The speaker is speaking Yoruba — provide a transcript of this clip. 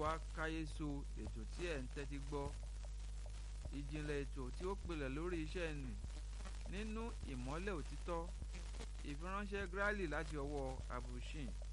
wá káyéso ètò tí ẹ̀ ń tẹ́tí gbọ́. Ìjìnlẹ̀ ètò tí ó pilẹ̀ lórí iṣẹ́ nì nínú ìmọ́lẹ̀ òtítọ́. Ìfiránṣẹ́ Grally láti ọwọ́ Abdulshin.